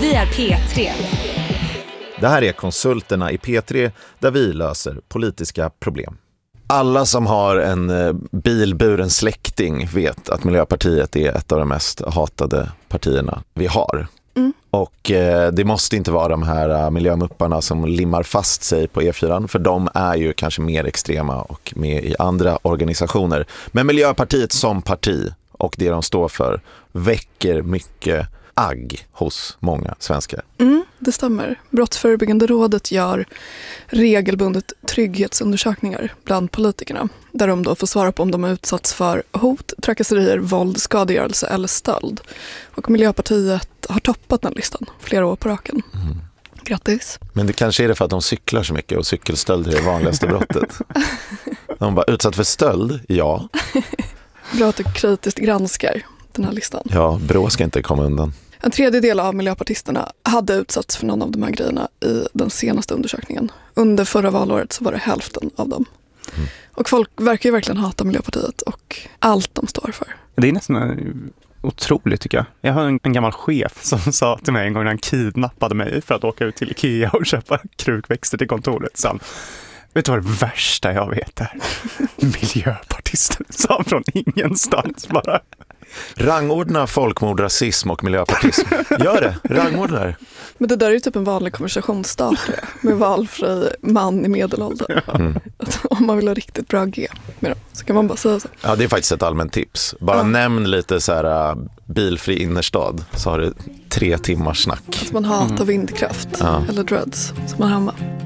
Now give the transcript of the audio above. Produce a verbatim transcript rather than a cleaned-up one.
Vi är P tre. Det här är Konsulterna i P tre där vi löser politiska problem. Alla som har en bilburen släkting vet att Miljöpartiet är ett av de mest hatade partierna vi har. Mm. Och eh, det måste inte vara de här uh, miljömupparna som limmar fast sig på E fyra, för de är ju kanske mer extrema och med i andra organisationer. Men Miljöpartiet som parti och det de står för väcker mycket agg hos många svenskar. Mm, det stämmer. Brottsförebyggande rådet gör regelbundet trygghetsundersökningar bland politikerna, där de då får svara på om de har utsatts för hot, trakasserier, våld, skadegörelse eller stöld. Och Miljöpartiet har toppat den listan flera år på raken. Mm. Grattis. Men det kanske är det för att de cyklar så mycket och cykelstölder är det vanligaste brottet. De bara, utsatt för stöld? Ja. Bra att du kritiskt granskar den här listan. Ja, Brå ska inte komma undan. En tredjedel av miljöpartisterna hade utsatts för någon av de här grejerna i den senaste undersökningen. Under förra valåret så var det hälften av dem. Mm. Och folk verkar ju verkligen hata Miljöpartiet och allt de står för. Det är nästan otroligt tycker jag. Jag har en, en gammal chef som sa till mig en gång när han kidnappade mig för att åka ut till Ikea och köpa krukväxter till kontoret. Så han, vet du vad det värsta jag vet är? Miljöpartister, sa han från ingenstans bara. Rangordna folkmord, rasism och miljöpartism. Gör det, rangordna. Men det där är ju typ en vanlig konversationsstartare med valfri man i medelåldern. Mm. Om man vill ha riktigt bra G med dem, så kan man bara säga så. Ja, det är faktiskt ett allmänt tips. Bara ja. Nämn lite så här uh, bilfri innerstad, så har du tre timmars snack. Att man hatar mm. vindkraft ja. Eller dreads, som man hemma.